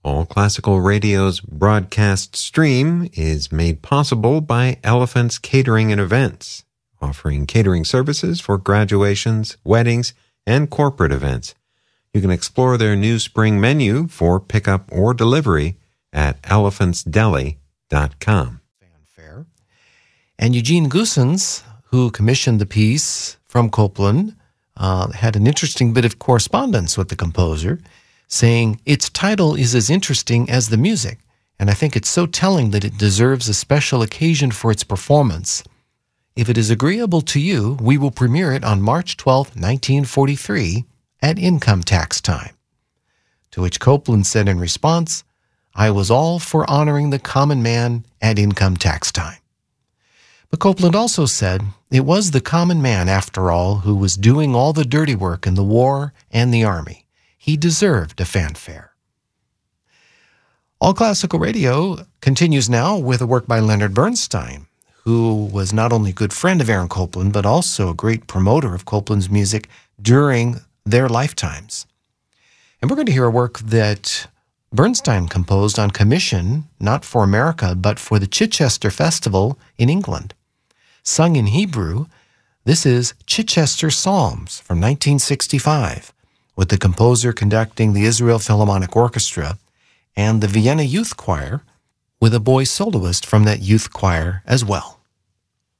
All Classical Radio's broadcast stream is made possible by Elephant's Catering and Events, offering catering services for graduations, weddings, and corporate events. You can explore their new spring menu for pickup or delivery at elephantsdeli.com. Fanfare. And Eugene Goosens, who commissioned the piece from Copland, had an interesting bit of correspondence with the composer, saying, its title is as interesting as the music, and I think it's so telling that it deserves a special occasion for its performance. If it is agreeable to you, we will premiere it on March 12, 1943, at income tax time. To which Copland said in response, I was all for honoring the common man at income tax time. But Copland also said it was the common man, after all, who was doing all the dirty work in the war and the army. He deserved a fanfare. All Classical Radio continues now with a work by Leonard Bernstein, who was not only a good friend of Aaron Copland, but also a great promoter of Copland's music during their lifetimes. And we're going to hear a work that Bernstein composed on commission, not for America, but for the Chichester Festival in England. Sung in Hebrew, this is Chichester Psalms from 1965, with the composer conducting the Israel Philharmonic Orchestra and the Vienna Youth Choir, with a boy soloist from that youth choir as well.